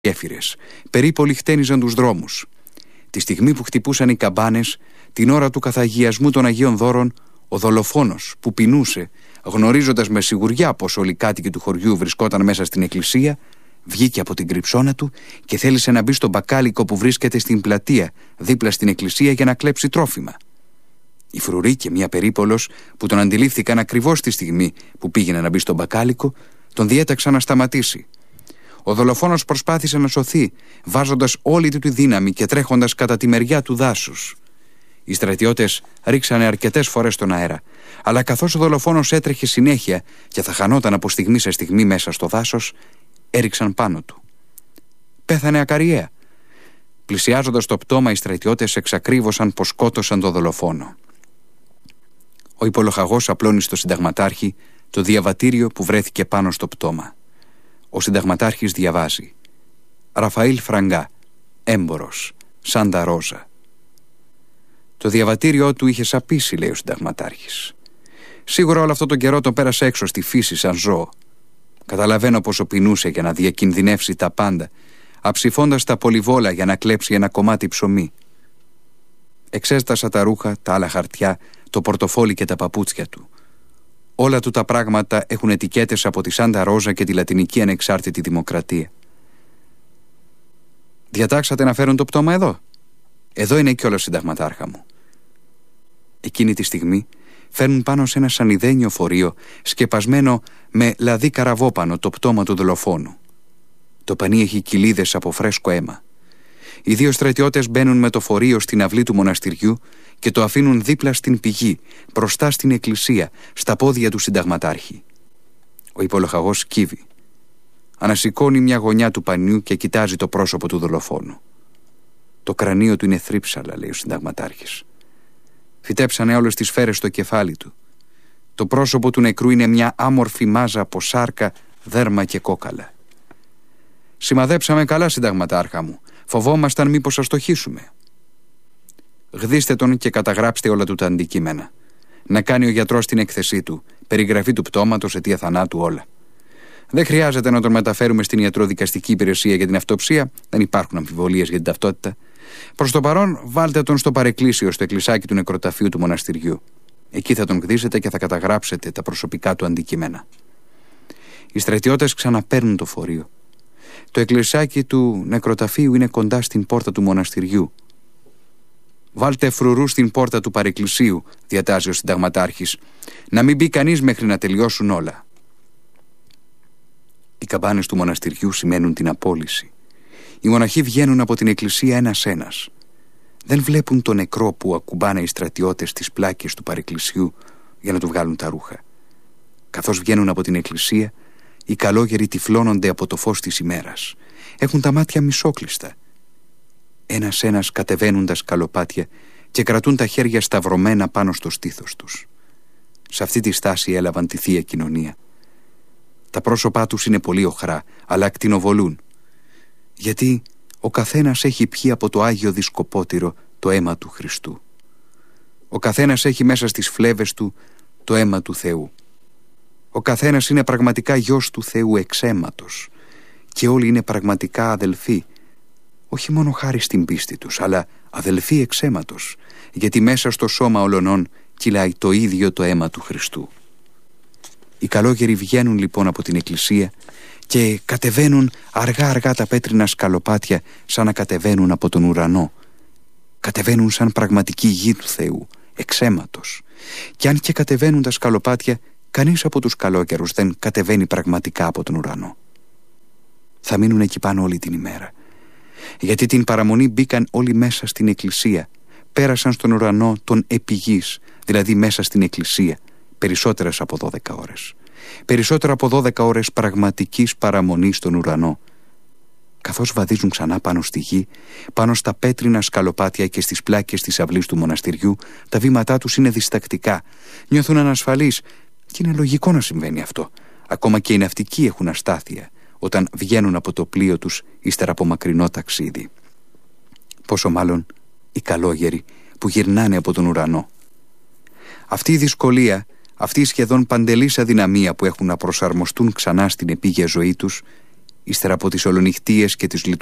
γέφυρες, περίπολοι χτένιζαν τους δρόμους. Τη στιγμή που χτυπούσαν οι καμπάνες, την ώρα του καθαγιασμού των Αγίων Δώρων, ο δολοφόνος που πεινούσε, γνωρίζοντας με σιγουριά πως όλοι οι κάτοικοι του χωριού βρισκόταν μέσα στην εκκλησία, βγήκε από την κρυψώνα του και θέλησε να μπει στο μπακάλικο που βρίσκεται στην πλατεία δίπλα στην εκκλησία για να κλέψει τρόφιμα. Η φρουροί και μια περίπολος που τον αντιλήφθηκαν ακριβώς τη στιγμή που πήγαινε να μπει στο μπακάλικο, τον διέταξαν να σταματήσει. Ο δολοφόνος προσπάθησε να σωθεί, βάζοντας όλη του τη δύναμη και τρέχοντας κατά τη μεριά του δάσους. Οι στρατιώτες ρίξανε αρκετές φορές στον αέρα, αλλά καθώς ο δολοφόνος έτρεχε συνέχεια και θα χανόταν από στιγμή σε στιγμή μέσα στο δάσος, έριξαν πάνω του. Πέθανε ακαριέα. Πλησιάζοντας το πτώμα, οι στρατιώτες εξακρίβωσαν πως σκότωσαν το δολοφόνο. Ο υπολοχαγός απλώνει στο συνταγματάρχη το διαβατήριο που βρέθηκε πάνω στο πτώμα. Ο συνταγματάρχης διαβάζει: Ραφαήλ Φραγκά, έμπορος, Σάντα Ρόζα. Το διαβατήριό του είχε σαπίσει, λέει ο συνταγματάρχης. Σίγουρα όλο αυτό τον καιρό τον πέρασε έξω στη φύση σαν ζώο. Καταλαβαίνω πόσο πεινούσε για να διακινδυνεύσει τα πάντα, αψηφώντας τα πολυβόλα για να κλέψει ένα κομμάτι ψωμί. Εξέστασα τα ρούχα, τα άλλα χαρτιά, το πορτοφόλι και τα παπούτσια του. Όλα του τα πράγματα έχουν ετικέτες από τη Σάντα Ρόζα και τη Λατινική Ανεξάρτητη Δημοκρατία. Διατάξατε να φέρουν το πτώμα εδώ. Εδώ είναι κιόλας, συνταγματάρχα μου. Εκείνη τη στιγμή φέρνουν πάνω σε ένα σανιδένιο φορείο σκεπασμένο με λαδί καραβόπανο το πτώμα του δολοφόνου. Το πανί έχει κοιλίδες από φρέσκο αίμα. Οι δύο στρατιώτες μπαίνουν με το φορείο στην αυλή του μοναστηριού και το αφήνουν δίπλα στην πηγή, μπροστά στην εκκλησία, στα πόδια του συνταγματάρχη. Ο υπολοχαγός σκύβει. Ανασηκώνει μια γωνιά του πανιού και κοιτάζει το πρόσωπο του δολοφόνου. Το κρανίο του είναι θρύψαλα, λέει ο συνταγματάρχης. Φυτέψανε όλες τις σφαίρες στο κεφάλι του. Το πρόσωπο του νεκρού είναι μια άμορφη μάζα από σάρκα, δέρμα και κόκαλα. Σημαδέψαμε καλά, συνταγματάρχα μου. Φοβόμασταν μήπως αστοχήσουμε. Γδίστε τον και καταγράψτε όλα του τα αντικείμενα. Να κάνει ο γιατρός την έκθεσή του, περιγραφή του πτώματος, αιτία θανάτου, όλα. Δεν χρειάζεται να τον μεταφέρουμε στην ιατροδικαστική υπηρεσία για την αυτοψία, δεν υπάρχουν αμφιβολίες για την ταυτότητα. Προς το παρόν, βάλτε τον στο παρεκκλήσιο, στο εκκλησάκι του νεκροταφείου του μοναστηριού. Εκεί θα τον γδίσετε και θα καταγράψετε τα προσωπικά του αντικείμενα. Οι στρατιώτες ξαναπαίρνουν το φορείο. Το εκκλησάκι του νεκροταφείου είναι κοντά στην πόρτα του μοναστηριού. Βάλτε φρουρού στην πόρτα του παρεκκλησίου, διατάζει ο συνταγματάρχης, να μην μπει κανείς μέχρι να τελειώσουν όλα. Οι καμπάνες του μοναστηριού σημαίνουν την απόλυση. Οι μοναχοί βγαίνουν από την εκκλησία ένας-ένας. Δεν βλέπουν τον νεκρό που ακουμπάνε οι στρατιώτες στις πλάκες του παρεκκλησιού για να του βγάλουν τα ρούχα. Καθώς βγαίνουν από την εκκλησία, οι καλόγεροι τυφλώνονται από το φως της ημέρας. Έχουν τα μάτια μισόκλειστα. Ένας-ένας κατεβαίνουν τα σκαλοπάτια και κρατούν τα χέρια σταυρωμένα πάνω στο στήθος τους. Σε αυτή τη στάση έλαβαν τη Θεία Κοινωνία. Τα πρόσωπά τους είναι πολύ οχρά, αλλά ακτινοβολούν. Γιατί ο καθένας έχει πιει από το Άγιο Δισκοπότηρο το αίμα του Χριστού. Ο καθένας έχει μέσα στις φλέβες του το αίμα του Θεού. Ο καθένας είναι πραγματικά γιος του Θεού εξ αίματος και όλοι είναι πραγματικά αδελφοί, όχι μόνο χάρη στην πίστη τους, αλλά αδελφοί εξ αίματος, γιατί μέσα στο σώμα ολονών κυλάει το ίδιο το αίμα του Χριστού. Οι καλόγεροι βγαίνουν λοιπόν από την εκκλησία και κατεβαίνουν αργά-αργά τα πέτρινα σκαλοπάτια σαν να κατεβαίνουν από τον ουρανό. Κατεβαίνουν σαν πραγματική γη του Θεού, εξ αίματος. Και αν και κατεβαίνουν τα σκαλοπάτια, κανείς από τους καλόγερους δεν κατεβαίνει πραγματικά από τον ουρανό. Θα μείνουν εκεί πάνω όλη την ημέρα. Γιατί την παραμονή μπήκαν όλοι μέσα στην εκκλησία, πέρασαν στον ουρανό των επιγής, δηλαδή μέσα στην εκκλησία, περισσότερες από 12 ώρες. Περισσότερα από 12 ώρες πραγματικής παραμονής στον ουρανό. Καθώς βαδίζουν ξανά πάνω στη γη, πάνω στα πέτρινα σκαλοπάτια και στις πλάκες της αυλής του μοναστηριού, τα βήματά τους είναι διστακτικά, νιώθουν ανασφαλείς και είναι λογικό να συμβαίνει αυτό. Ακόμα και οι ναυτικοί έχουν αστάθεια όταν βγαίνουν από το πλοίο τους ύστερα από μακρινό ταξίδι. Πόσο μάλλον οι καλόγεροι που γυρνάνε από τον ουρανό. Αυτή η δυσκολία, αυτή η σχεδόν παντελής αδυναμία που έχουν να προσαρμοστούν ξανά στην επίγεια ζωή τους, ύστερα από τις ολονυχτίες και τις